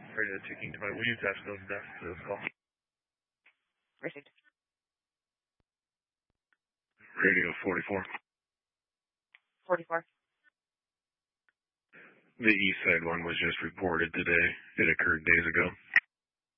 Radio ticking device. Will you attach those desks to this call? Received. Radio 44. 44. The east side one was just reported today. It occurred days ago.